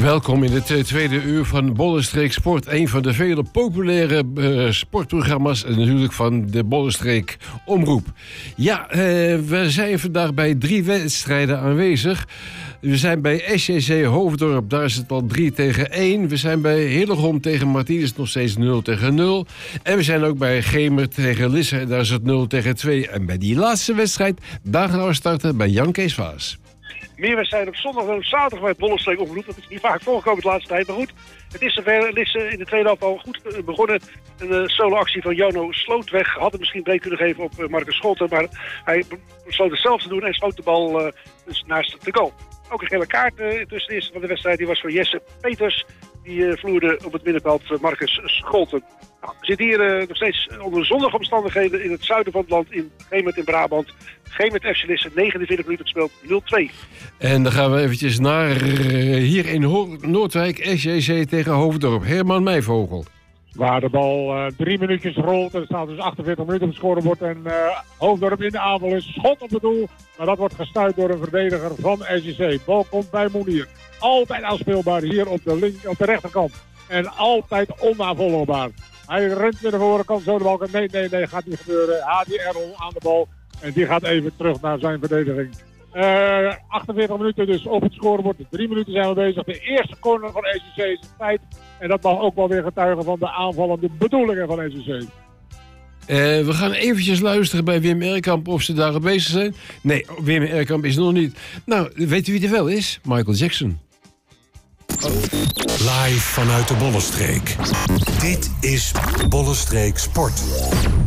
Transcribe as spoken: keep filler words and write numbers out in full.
Welkom in het uh, tweede uur van Bollenstreek Sport. Een van de vele populaire uh, sportprogramma's uh, natuurlijk van de Bollenstreek Omroep. Ja, uh, we zijn vandaag bij drie wedstrijden aanwezig. We zijn bij S J C Hoofddorp, daar is het al drie tegen één. We zijn bij Hillegom tegen Martinez nog steeds nul tegen nul. En we zijn ook bij Gemer tegen Lisse, daar is het nul tegen twee. En bij die laatste wedstrijd, daar gaan we starten bij Jan Kees Vaas. Meer wedstrijden op zondag dan op zaterdag bij het Bollenstreek Omroep. Dat is niet vaak voorgekomen de laatste tijd, maar goed. Het is zover. Het is in de tweede helft al goed begonnen. Een uh, solo-actie van Jono Slootweg had het misschien breed kunnen geven op uh, Marcus Scholten. Maar hij besloot het zelf te doen en schoot de bal uh, dus naast de goal. Ook een gele kaart uh, tussen de eerste van de wedstrijd. Die was voor Jesse Peters. Die uh, vloerde op het middenveld uh, Marcus Scholten. Nou, we zitten hier uh, nog steeds onder zonnige omstandigheden in het zuiden van het land. In Gemert in Brabant. Gemert F C Lisse, negenenveertig minuten gespeeld, nul twee. En dan gaan we eventjes naar uh, hier in Ho- Noordwijk. S J C tegen Hoofddorp. Herman Meijvogel. Waar de bal uh, drie minuutjes rolt. Er staat dus achtenveertig minuten op het scorebord. En uh, Hoofddorp in de aanval is schot op het doel. Maar dat wordt gestuit door een verdediger van S J C. Bal komt bij Monier. Altijd afspeelbaar hier op de, link, op de rechterkant. En altijd onaanvolgbaar. Hij rent naar de voorkant. Zo de bal. Nee, nee, nee. Gaat niet gebeuren. H D R aan de bal. En die gaat even terug naar zijn verdediging. Uh, achtenveertig minuten dus op het scorebord. Drie minuten zijn we bezig. De eerste corner van S J C is een feit. En dat mag ook wel weer getuigen van de aanvallende bedoelingen van S J C. Uh, we gaan eventjes luisteren bij Wim Erkamp of ze daar bezig zijn. Nee, Wim Erkamp is er nog niet. Nou, weet u wie er wel is? Michael Jackson. Oh. Live vanuit de Bollenstreek. Dit is Bollenstreek Sport.